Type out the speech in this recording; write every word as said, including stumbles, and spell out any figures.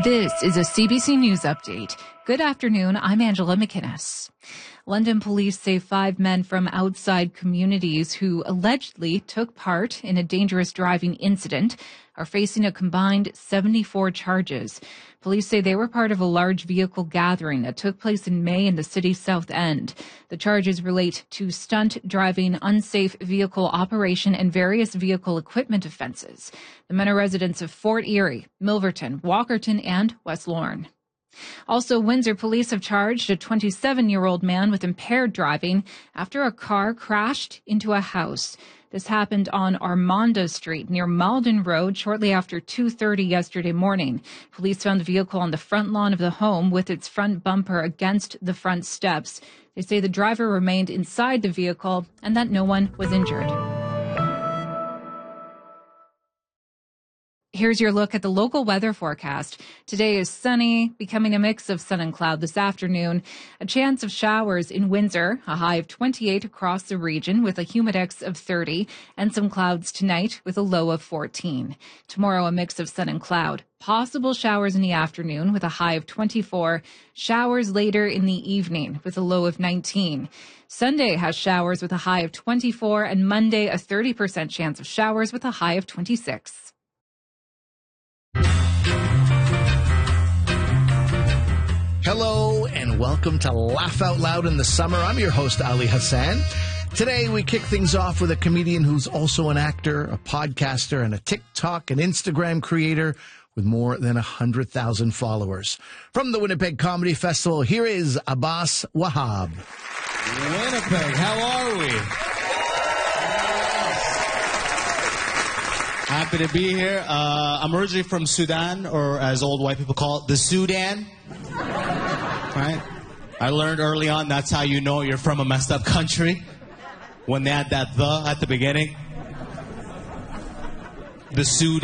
This is a C B C News update. Good afternoon, I'm Angela McInnes. London police say five men from outside communities who allegedly took part in a dangerous driving incident are facing a combined seventy-four charges. Police say they were part of a large vehicle gathering that took place in May in the city's South End. The charges relate to stunt driving, unsafe vehicle operation, and various vehicle equipment offenses. The men are residents of Fort Erie, Milverton, Walkerton, and West Lorne. Also, Windsor police have charged a twenty-seven-year-old man with impaired driving after a car crashed into a house. This happened on Armanda Street near Malden Road shortly after two thirty yesterday morning. Police found the vehicle on the front lawn of the home with its front bumper against the front steps. They say the driver remained inside the vehicle and that no one was injured. Here's your look at the local weather forecast. Today is sunny, becoming a mix of sun and cloud this afternoon. A chance of showers in Windsor, a high of twenty-eight across the region with a humidex of thirty, and some clouds tonight with a low of fourteen. Tomorrow, a mix of sun and cloud. Possible showers in the afternoon with a high of twenty-four. Showers later in the evening with a low of nineteen. Sunday has showers with a high of twenty-four, and Monday a thirty percent chance of showers with a high of twenty-six. Hello and welcome to Laugh Out Loud in the Summer. I'm your host, Ali Hassan. Today we kick things off with a comedian who's also an actor, a podcaster, and a TikTok and Instagram creator with more than one hundred thousand followers. From the Winnipeg Comedy Festival, here is Abbas Wahab. Winnipeg, how are we? Happy to be here. Uh, I'm originally from Sudan, or as old white people call it, the Sudan. Right? I learned early on that's how you know you're from a messed up country, when they add that the at the beginning. The Sudan.